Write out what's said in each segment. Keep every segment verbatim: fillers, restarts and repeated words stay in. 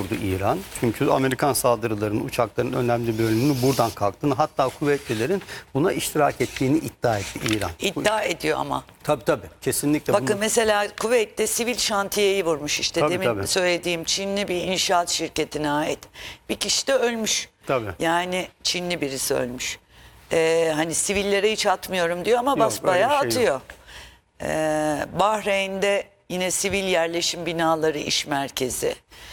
vurdu İran. Çünkü Amerikan saldırılarının, uçakların önemli bir bölümünü buradan kalktığını, hatta kuvvetlilerin buna iştirak ettiğini iddia etti İran. İddia ediyor ama. Tabii tabii, kesinlikle. Bakın bunu... mesela Kuveyt'te sivil şantiyeyi vurmuş. İşte Tabii, demin tabii. söylediğim Çinli bir inşaat şirketine ait. Bir kişi de ölmüş. Tabii. Yani Çinli birisi ölmüş. Ee, hani sivillere hiç atmıyorum diyor ama Yok, basbayağı öyle bir şey atıyor. Ee, Bahreyn'de yine sivil yerleşim binaları iş merkezi.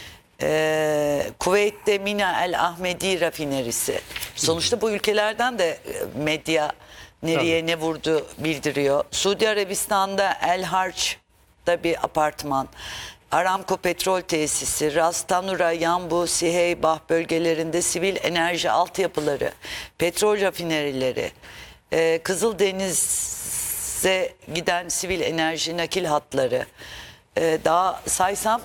Ee, Kuveyt'te Mina El Ahmedi rafinerisi. Sonuçta bu ülkelerden de medya nereye Tabii. ne vurdu bildiriyor. Suudi Arabistan'da El Harç'ta bir apartman. Aramco petrol tesisi, Ras Tanura, Yanbu, Siheybah bölgelerinde sivil enerji altyapıları, petrol rafinerileri, e, Kızıldeniz'e giden sivil enerji nakil hatları, e, daha saysam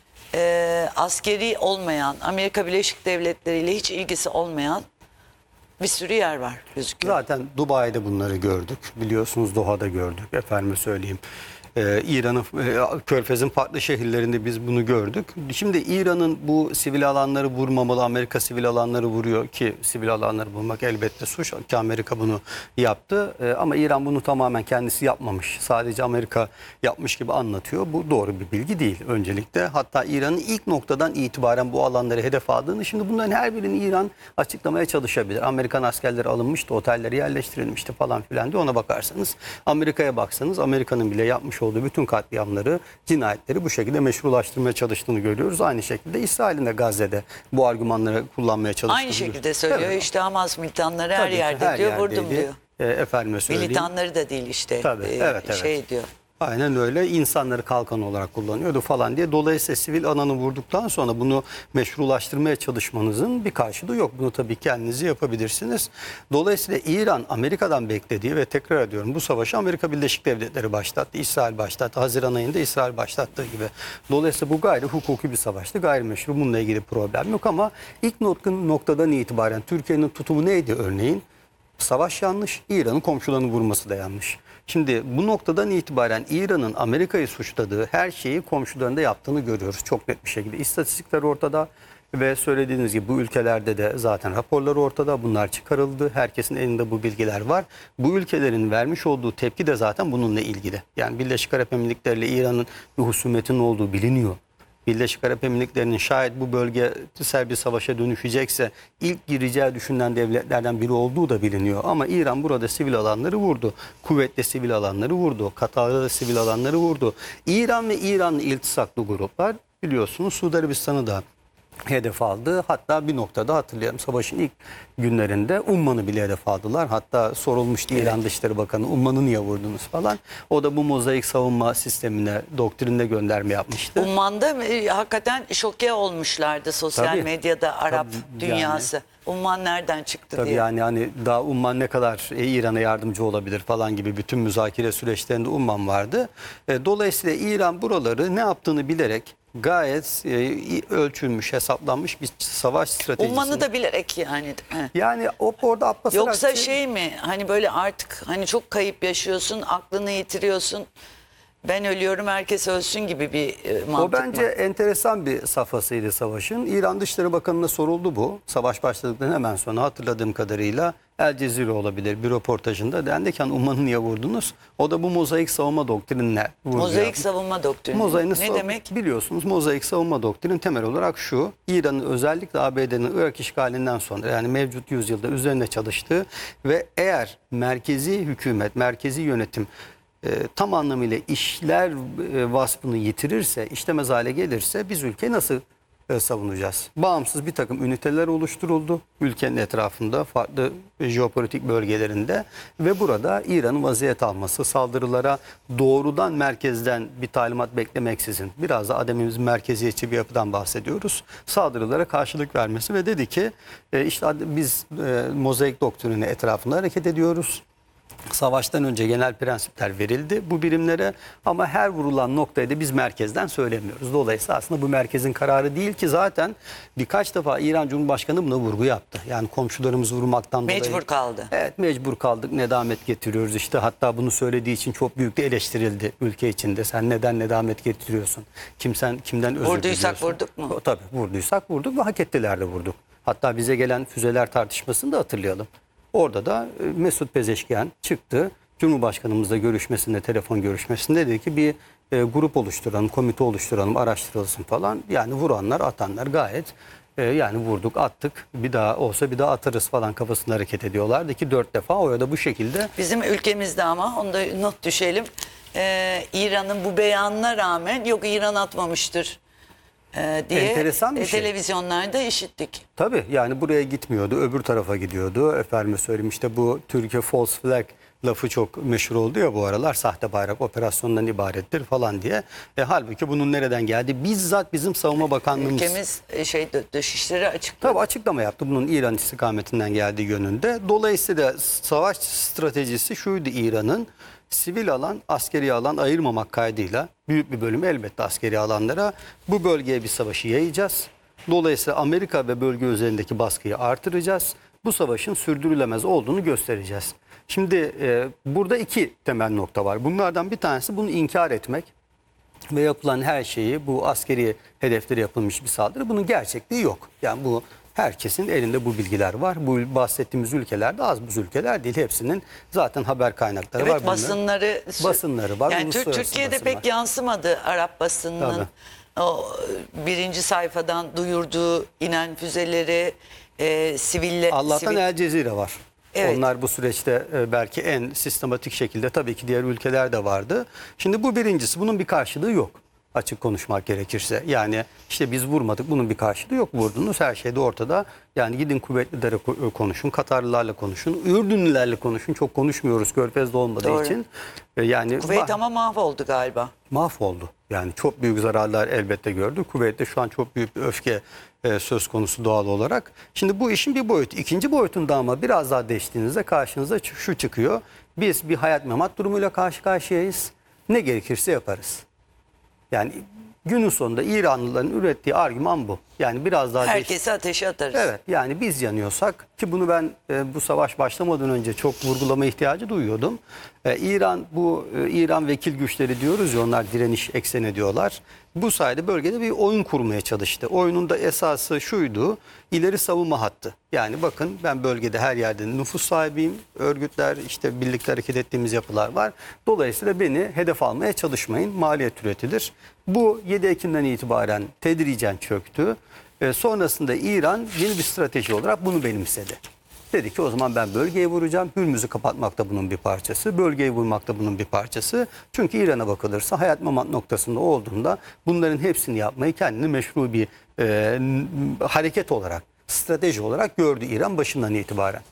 e, askeri olmayan, Amerika Birleşik Devletleri ile hiç ilgisi olmayan bir sürü yer var gözüküyor. Zaten Dubai'de bunları gördük. Biliyorsunuz Doha'da gördük. Efendime söyleyeyim. Ee, İran'ın, e, Körfez'in farklı şehirlerinde biz bunu gördük. Şimdi İran'ın bu sivil alanları vurmamalı, Amerika sivil alanları vuruyor ki sivil alanları vurmak elbette suç ki Amerika bunu yaptı. Ee, ama İran bunu tamamen kendisi yapmamış. Sadece Amerika yapmış gibi anlatıyor. Bu doğru bir bilgi değil öncelikle. Hatta İran'ın ilk noktadan itibaren bu alanları hedef aldığını, şimdi bunların her birini İran açıklamaya çalışabilir. Amerikan askerleri alınmıştı, otellere yerleştirilmişti falan filan diye, ona bakarsanız. Amerika'ya baksanız Amerika'nın bile yapmış olduğu bütün katliamları, cinayetleri bu şekilde meşrulaştırmaya çalıştığını görüyoruz. Aynı şekilde İsrail'in de Gazze'de bu argümanları kullanmaya çalıştığını. Aynı şekilde söylüyor. Evet. İşte Hamas militanları her Tabii ki, yerde her diyor, vurdum yerdeydi. diyor. E, efendime söyleyeyim. Militanları da değil işte. Tabii, e, evet, evet. Şey diyor. Aynen öyle, insanları kalkan olarak kullanıyordu falan diye. Dolayısıyla sivil alanı vurduktan sonra bunu meşrulaştırmaya çalışmanızın bir karşılığı yok. Bunu tabii kendinizi yapabilirsiniz. Dolayısıyla İran Amerika'dan beklediği ve tekrar ediyorum, bu savaşı Amerika Birleşik Devletleri başlattı. İsrail başlattı. Haziran ayında İsrail başlattığı gibi. Dolayısıyla bu gayri hukuki bir savaştı. Gayrimeşru, bununla ilgili problem yok ama ilk noktadan itibaren Türkiye'nin tutumu neydi örneğin? Savaş yanlış, İran'ın komşularını vurması da yanlış. Şimdi bu noktadan itibaren İran'ın Amerika'yı suçladığı her şeyi komşularında yaptığını görüyoruz çok net bir şekilde. İstatistikler ortada ve söylediğiniz gibi bu ülkelerde de zaten raporlar ortada. Bunlar çıkarıldı. Herkesin elinde bu bilgiler var. Bu ülkelerin vermiş olduğu tepki de zaten bununla ilgili. Yani Birleşik Arap Emirlikleri ile İran'ın bir husumetinin olduğu biliniyor. Birleşik Arap Emirlikleri'nin şayet bu bölgesel bir savaşa dönüşecekse ilk gireceği düşünülen devletlerden biri olduğu da biliniyor. Ama İran burada sivil alanları vurdu. Kuvvetle sivil alanları vurdu. Katar'da da sivil alanları vurdu. İran ve İran'la iltisaklı gruplar biliyorsunuz Suudi Arabistan'ı da hedef aldı. Hatta bir noktada hatırlayalım, savaşın ilk günlerinde Umman'ı bile hedef aldılar. Hatta sorulmuştu, evet, İran Dışişleri Bakanı, Umman'ı niye vurdunuz falan. O da bu mozaik savunma sistemine, doktrinine gönderme yapmıştı. Umman'da e, hakikaten şoke olmuşlardı sosyal Tabii, medyada Arap tabii, dünyası. Yani, Umman nereden çıktı tabii diye. yani hani daha Umman ne kadar e, İran'a yardımcı olabilir falan gibi bütün müzakere süreçlerinde Umman vardı. E, dolayısıyla İran buraları ne yaptığını bilerek gayet e, ölçülmüş, hesaplanmış bir savaş stratejisi. Umman'ı da bilerek yani. He. Yani o orada Abbas Yoksa Arakçı, şey mi, hani böyle artık hani çok kayıp yaşıyorsun, aklını yitiriyorsun, ben ölüyorum herkes ölsün gibi bir e, mantık o bence mı? enteresan bir safhasıydı savaşın. İran Dışişleri Bakanı'na soruldu bu. Savaş başladıktan hemen sonra hatırladığım kadarıyla El Cezire olabilir bir röportajında dendi ki Umman'ı niye vurdunuz? O da bu mozaik savunma doktrinine vurdu. Mozaik savunma doktrini. Mozaik ne demek? Biliyorsunuz mozaik savunma doktrinin temel olarak şu: İran'ın özellikle A B D'nin Irak işgalinden sonra yani mevcut yüzyılda üzerine çalıştığı ve eğer merkezi hükümet, merkezi yönetim e, tam anlamıyla işler e, vasfını yitirirse, işlemez hale gelirse biz ülkeyi nasıl e, savunacağız? Bağımsız bir takım üniteler oluşturuldu ülkenin etrafında, farklı jeopolitik bölgelerinde ve burada İran'ın vaziyet alması, saldırılara doğrudan merkezden bir talimat beklemeksizin, biraz da ademimiz merkeziyetçi bir yapıdan bahsediyoruz, saldırılara karşılık vermesi ve dedi ki e, işte biz e, mozaik doktrini etrafında hareket ediyoruz. Savaştan önce genel prensipler verildi bu birimlere ama her vurulan noktayı da biz merkezden söylemiyoruz. Dolayısıyla aslında bu merkezin kararı değil ki zaten birkaç defa İran Cumhurbaşkanı buna vurgu yaptı. Yani komşularımız vurmaktan dolayı. Mecbur kaldı. Evet, mecbur kaldık, nedamet getiriyoruz işte, hatta bunu söylediği için çok büyük de eleştirildi ülke içinde. Sen neden nedamet getiriyorsun? Kimsen, kimden özür Vurduysak diliyorsun? vurduk mu? Tabii vurduysak vurduk ve hak ettiler de vurduk. Hatta bize gelen füzeler tartışmasını da hatırlayalım. Orada da e, Mesut Pezeşkiyan çıktı. Cumhurbaşkanımızla görüşmesinde, telefon görüşmesinde dedi ki bir e, grup oluşturalım, komite oluşturalım, araştırılsın falan. Yani vuranlar, atanlar gayet e, yani vurduk, attık, bir daha olsa bir daha atarız falan kafasında hareket ediyorlardı ki dört defa o ya da bu şekilde. Bizim ülkemizde ama onu da not düşelim. Ee, İran'ın bu beyanına rağmen yok İran atmamıştır e, diye Enteresan bir e, şey. televizyonlarda işittik. Tabii yani buraya gitmiyordu, öbür tarafa gidiyordu. Efendime söyleyeyim, işte bu Türkiye false flag lafı çok meşhur oldu ya bu aralar, sahte bayrak operasyonundan ibarettir falan diye. E, halbuki bunun nereden geldi? Bizzat bizim Savunma Bakanlığımız. Ülkemiz e, şey Dışişleri açıkladı. Tabii açıklama yaptı bunun İran istikametinden geldiği yönünde. Dolayısıyla savaş stratejisi şuydu İran'ın: sivil alan, askeri alan ayırmamak kaydıyla büyük bir bölümü elbette askeri alanlara, bu bölgeye bir savaşı yayacağız. Dolayısıyla Amerika ve bölge üzerindeki baskıyı artıracağız. Bu savaşın sürdürülemez olduğunu göstereceğiz. Şimdi e, burada iki temel nokta var. Bunlardan bir tanesi bunu inkar etmek ve yapılan her şeyi, bu askeri hedeflere yapılmış bir saldırı, bunun gerçekliği yok. Yani bu herkesin elinde bu bilgiler var. Bu bahsettiğimiz ülkelerde az buz ülkeler değil. Hepsinin zaten haber kaynakları Evet, var. Bunların. basınları Basınları var. Yani uluslararası Türkiye'de basın pek var. yansımadı Arap basınının Tabii. o birinci sayfadan duyurduğu inen füzeleri e, siville. Allah'tan sivil... El Cezire var. Evet. Onlar bu süreçte e, belki en sistematik şekilde, tabii ki diğer ülkeler de vardı. Şimdi bu birincisi, bunun bir karşılığı yok. Açık konuşmak gerekirse. Yani işte biz vurmadık, bunun bir karşılığı yok. Vurdunuz, her şey de ortada. Yani gidin kuvvetlilere konuşun, Katarlılarla konuşun, Ürdünlülerle konuşun. Çok konuşmuyoruz Körfez'de olmadığı Doğru. için. E, Yani Kuveyt ama mahvoldu galiba. mahvoldu. Yani çok büyük zararlar elbette gördü. Kuveyt'te şu an çok büyük bir öfke e, söz konusu doğal olarak. Şimdi bu işin bir boyutu. İkinci boyutunda ama biraz daha değiştiğinizde karşınıza şu çıkıyor: biz bir hayat memat durumuyla karşı karşıyayız. Ne gerekirse yaparız. Yani günün sonunda İranlıların ürettiği argüman bu. Yani biraz daha değiş- Herkesi ateşe atarız. Evet, yani biz yanıyorsak, ki bunu ben e, bu savaş başlamadan önce çok vurgulama ihtiyacı duyuyordum. E, İran bu e, İran vekil güçleri diyoruz ya, onlar direniş ekseni diyorlar. Bu sayede bölgede bir oyun kurmaya çalıştı. Oyunun da esası şuydu: ileri savunma hattı. Yani bakın, ben bölgede her yerde nüfus sahibiyim. Örgütler, işte birlikte hareket ettiğimiz yapılar var. Dolayısıyla beni hedef almaya çalışmayın. Maliyet üretilir. Bu yedi Ekim'den itibaren tedricen çöktü. E, sonrasında İran yeni bir strateji olarak bunu benimsedi. Dedi ki o zaman ben bölgeye vuracağım. Hürmüz'ü kapatmak da bunun bir parçası. Bölgeyi vurmak da bunun bir parçası. Çünkü İran'a bakılırsa hayat memat noktasında olduğunda bunların hepsini yapmayı kendini meşru bir e, hareket olarak, strateji olarak gördü İran başından itibaren.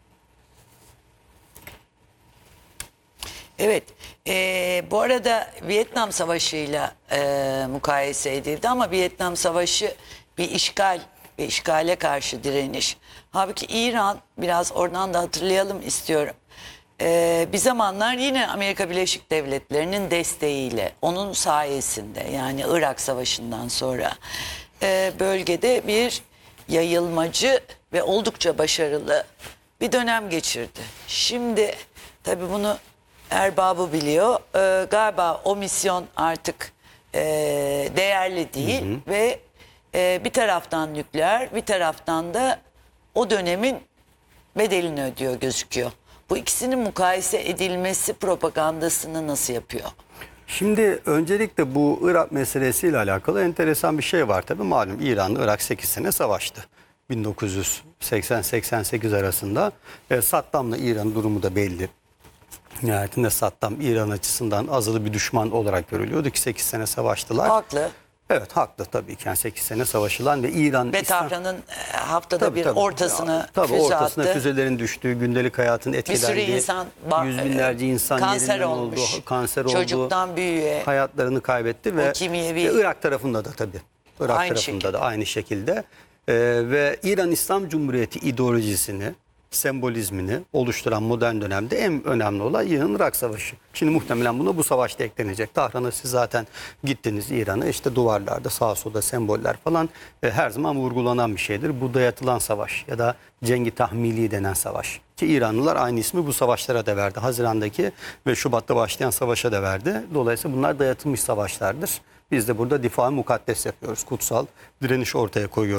Evet. E, bu arada Vietnam Savaşı'yla e, mukayese edildi ama Vietnam Savaşı bir işgal ve işgale karşı direniş. Halbuki İran, biraz oradan da hatırlayalım istiyorum. E, bir zamanlar yine Amerika Birleşik Devletleri'nin desteğiyle, onun sayesinde, yani Irak Savaşı'ndan sonra e, bölgede bir yayılmacı ve oldukça başarılı bir dönem geçirdi. Şimdi tabii bunu erbabı biliyor. Ee, galiba o misyon artık e, değerli değil, hı hı. ve e, bir taraftan nükleer, bir taraftan da o dönemin bedelini ödüyor gözüküyor. Bu ikisinin mukayese edilmesi propagandasını nasıl yapıyor? Şimdi öncelikle bu Irak meselesiyle alakalı enteresan bir şey var tabii. Malum İran'la Irak sekiz sene savaştı. bin dokuz yüz seksen seksen sekiz arasında. E, Saddam'la İran durumu da belli. Nihayetinde Saddam İran açısından azılı bir düşman olarak görülüyordu ki sekiz sene savaştılar. Haklı. Evet, haklı tabii ki. Yani sekiz sene savaşılan ve İran... Ve İslam... Tahran'ın haftada tabii, bir tabii. ortasına tabii, füze ortasına attı. füzelerin düştüğü, gündelik hayatın etkilendiği, bir sürü insan, yüz binlerce insan kanser yerinden olmuş, oldu, kanser oldu, çocuktan büyüğe, hayatlarını kaybetti ve kimyevi... e, Irak tarafında da tabii. Irak aynı tarafında şekilde. da aynı şekilde. Ee, ve İran İslam Cumhuriyeti ideolojisini sembolizmini oluşturan modern dönemde en önemli olay İran-Irak Savaşı. Şimdi muhtemelen buna bu savaşta eklenecek. Tahran'a siz zaten gittiniz, İran'a, işte duvarlarda sağa sola semboller falan e, her zaman vurgulanan bir şeydir. Bu dayatılan savaş ya da Cengi Tahmili denen savaş. Ki İranlılar aynı ismi bu savaşlara da verdi. Haziran'daki ve Şubat'ta başlayan savaşa da verdi. Dolayısıyla bunlar dayatılmış savaşlardır. Biz de burada difa-ı mukaddes yapıyoruz. Kutsal direniş ortaya koyuyoruz.